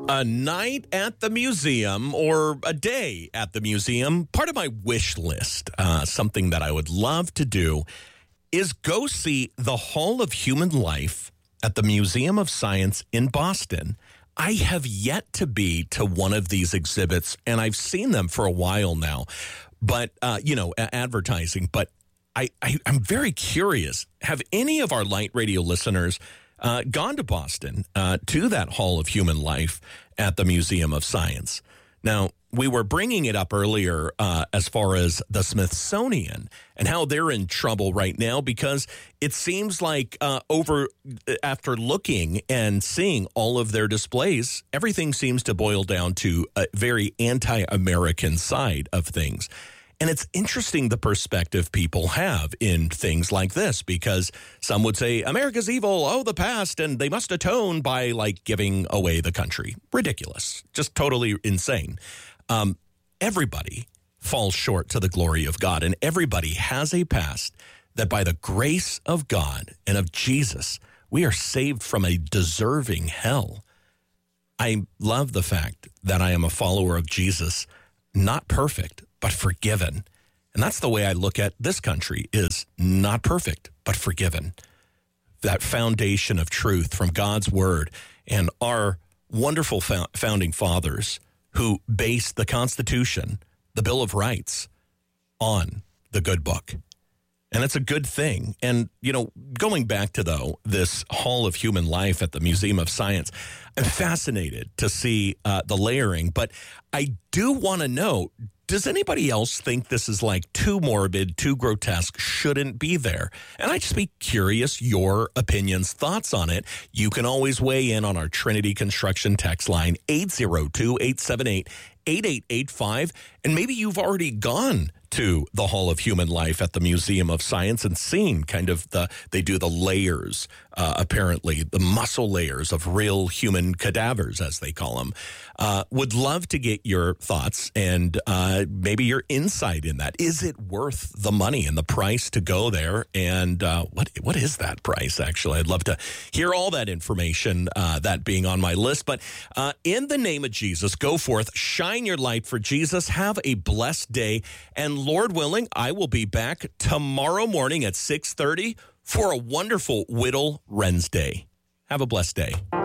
A night at the museum or a day at the museum, part of my wish list, something that I would love to do is go see the Hall of Human Life at the Museum of Science in Boston. I have yet to be to one of these exhibits, and I've seen them for a while now, but, advertising. But I'm very curious. Have any of our Light Radio listeners gone to Boston to that Hall of Human Life at the Museum of Science? Now, we were bringing it up earlier as far as the Smithsonian and how they're in trouble right now because it seems like after looking and seeing all of their displays, everything seems to boil down to a very anti-American side of things. And it's interesting the perspective people have in things like this because some would say America's evil, the past, and they must atone by giving away the country. Ridiculous. Just totally insane. Everybody falls short to the glory of God, and everybody has a past that by the grace of God and of Jesus, we are saved from a deserving hell. I love the fact that I am a follower of Jesus, not perfect, but forgiven. And that's the way I look at this country, is not perfect, but forgiven. That foundation of truth from God's word and our wonderful founding fathers who based the Constitution, the Bill of Rights, on the good book. And it's a good thing. And, going back to, this Hall of Human Life at the Museum of Science, I'm fascinated to see the layering. But I do want to know, does anybody else think this is too morbid, too grotesque, shouldn't be there? And I'd just be curious your opinions, thoughts on it. You can always weigh in on our Trinity Construction text line, 802-878-8885. And maybe you've already gone to the Hall of Human Life at the Museum of Science and seen they do the layers, apparently, the muscle layers of real human cadavers, as they call them. Would love to get your thoughts and maybe your insight in that. Is it worth the money and the price to go there? And what is that price, actually? I'd love to hear all that information, that being on my list. But in the name of Jesus, go forth, shine your light for Jesus. Have a blessed day. And Lord willing, I will be back tomorrow morning at 6:30 for a wonderful Whittle Wrens Day. Have a blessed day.